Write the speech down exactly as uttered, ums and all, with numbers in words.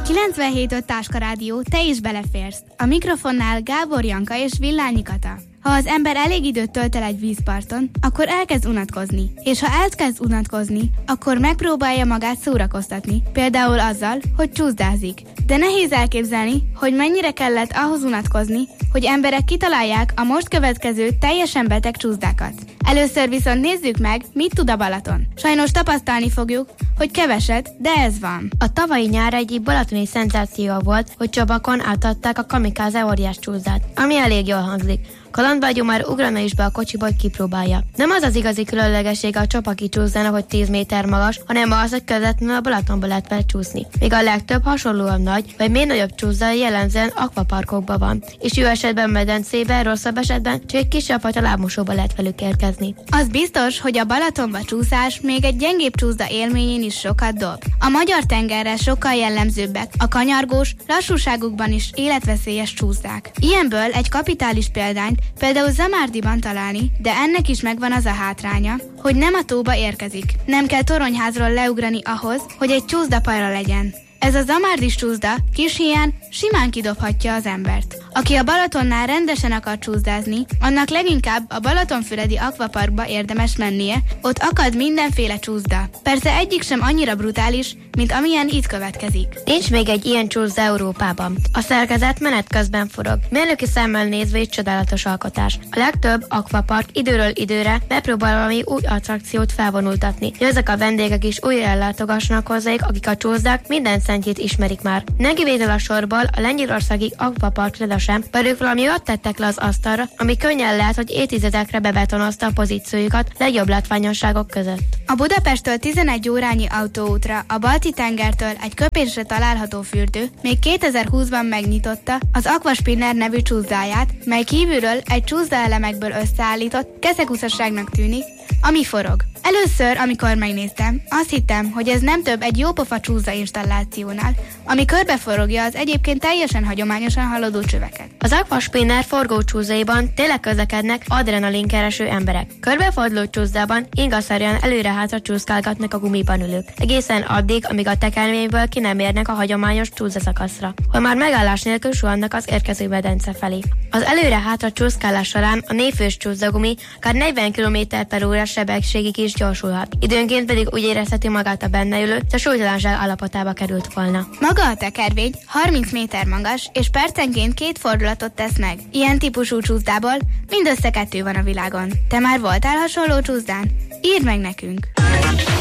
kilencvenhét öt Táska Rádió, te is beleférsz. A mikrofonnál Gábor Janka és Villányi Kata. Ha az ember elég időt tölt el egy vízparton, akkor elkezd unatkozni. És ha elkezd unatkozni, akkor megpróbálja magát szórakoztatni, például azzal, hogy csúszdázik. De nehéz elképzelni, hogy mennyire kellett ahhoz unatkozni, hogy emberek kitalálják a most következő teljesen beteg csúszdákat. Először viszont nézzük meg, mit tud a Balaton. Sajnos tapasztalni fogjuk, hogy keveset, de ez van. A tavalyi nyár egyik balatoni szenzáció volt, hogy Csabakon átadták a kamikáze óriás csúszdát, ami elég jól hangzik. Kalandvágyó már ugrana is be a kocsiba, hogy kipróbálja. Nem az az igazi különlegessége a csapaki csúszdának, hogy tíz méter magas, hanem az, hogy közvetlenül a Balatonba lehet vele csúszni. Míg a legtöbb hasonlóan nagy, vagy még nagyobb csúszda jellemzően akvaparkokban van, és jó esetben medencében, rosszabb esetben csak egy kisebb fajta lábmosóba lehet velük érkezni. Az biztos, hogy a Balatonba csúszás még egy gyengébb csúszda élményén is sokat dob. A magyar tengerre sokkal jellemzőbbek a kanyargós, lassúságukban is életveszélyes csúszdák. Ilyenből egy kapitális példányt például Zamárdiban találni, de ennek is megvan az a hátránya, hogy nem a tóba érkezik. Nem kell toronyházról leugrani ahhoz, hogy egy csúszdapajra legyen. Ez a zamárdis csúszda kis híján simán kidobhatja az embert. Aki a Balatonnál rendesen akar csúszdázni, annak leginkább a Balatonfüredi Akvaparkba érdemes mennie, ott akad mindenféle csúszda. Persze egyik sem annyira brutális, mint amilyen itt következik. Nincs még egy ilyen csúszda Európában. A szerkezet menet közben forog. Mérnöki szemmel nézve is csodálatos alkotás. A legtöbb akvapark időről időre megpróbál valami új attrakciót felvonultatni, hogy ezek a vendégek is újra ellátogassanak hozzájuk, akik a csúszdák minden szentjét ismerik már. Ne kivétel a sorból a lengyelországi akvapark sem, pedig valami ott tettek le az asztalra, ami könnyen lehet, hogy évtizedekre bebetonozta a pozíciójukat legjobb látványosságok között. A Budapesttől tizenegy órányi autóútra, a Balti-tengertől egy köpésre található fürdő még kétezer-húszban megnyitotta az Aquaspinner nevű csúszdáját, mely kívülről egy csúszdaelemekből összeállított keszekuszaságnak tűnik, ami forog. Először, amikor megnéztem, azt hittem, hogy ez nem több egy jópofa csúszda installációnál, ami körbeforogja az egyébként teljesen hagyományosan haladó csöveket. Az Aquaspinner forgócsúszaiban tényleg közlekednek adrenalinkereső emberek. Körbeforduló csúszdában ingaszerűen előre-hátra csúszkálgatnak a gumiban ülők, egészen addig, amíg a tekerményből ki nem érnek a hagyományos csúszaszakaszra, hol már megállás nélkül suhannak az érkező medence felé. Az előre-hátra csúszkálás során a négyfős csúszdagumi akár negyven kilométer per óra sebességig is gyorsulhat. Időnként pedig úgy érezheti magát a benne ülő, hogy a súlytalanság állapotába került volna. Maga a tekervény harminc méter magas, és percenként két fordulatot tesz meg. Ilyen típusú csúszdából mindössze kettő van a világon. Te már voltál hasonló csúszdán? Írd meg nekünk!